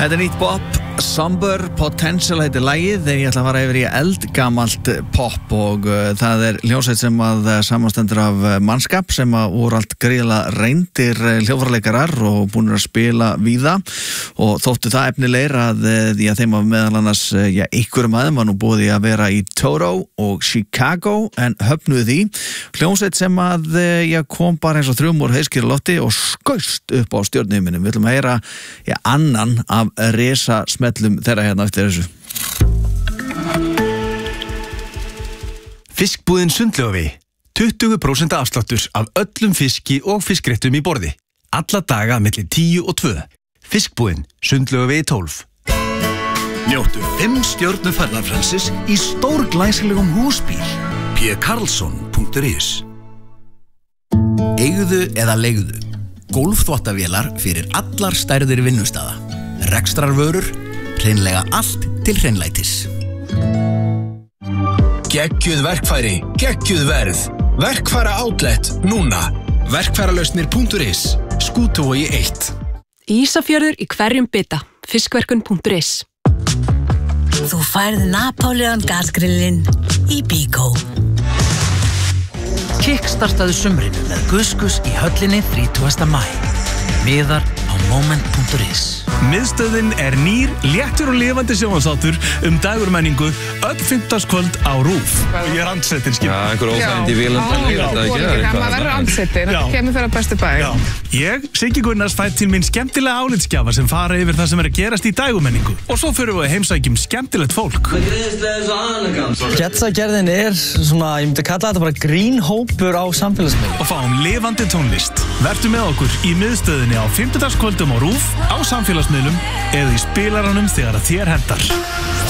Þetta nýtt pop, Somber Potential heitir lagið, þegar ég ætla að fara yfir í eldgamalt pop og það hljómsveit sem að samanstendur af mannskap sem að voru allt gríðarlega reyndir hljóðfæraleikarar og búnir að spila víða og þóttu það efnilegir að þeim að meðal annars einhverjum aðeim var nú búið að vera í Toto og Chicago en höfnuðu því. Hljómsveit sem að kom bara eins og þrjum úr heiðskýra lofti og skaust upp á stjörnuhimninum. Við ætlum að heyra annan af risa smellum þeirra hérna eftir þessu. Fiskbúðin Sundlaugavi 20% afsláttur af öllum fiski og fiskréttum í borði. Alla daga milli 10 og 2. Fiskbúðin Sundlaugavi 12. Njóttu 5 stjörnu ferðarfrelsis í stórglæsilegum húsbíl. pkarlsson.is Eigðu eða leigðu. Gólfþvottavélar fyrir allar stærðir vinnustaða. Rekstrarvörur, hreinlega allt til hreinlætis. Geggjuð verkfæri, geggjuð verð. Verkfæra outlet núna. Verkfæralausnir.is Skútuvogi 1. Ísafjörður í hverjum bita. Fiskverkun.is Þú færð Napoleon gasgrillin í Bíkó. Kickstartaðu sumrinu með Guskus í höllinni 30. maí. Miðar á moment.is Miðstöðin nýr, léttur og lifandi sjónvarpsþáttur dagurmenningu öll fimmtudagskvöld á RÚV. Ég andsettin, skil. Já, einhver óþægindi í vélundum. Maður verður andsettin, þetta kemur fyrir bestu bæ. Ég, Siggi Gunnars, fæ til mín skemmtilega álitsgjafar sem fara yfir það sem að gerast í dagurmenningu. Og svo förum við að heimsækjum skemmtilegt fólk. Getsagerðin svona, ég myndi kalla þetta bara grínhópur á samfélagsmiðlum. Og fáum lifandi tónlist. Vertu með okkur í miðstöðinni á fimmtudagskvöldum á RÚV, á samfélagsmiðlum eða í spilaranum þegar þér hentar.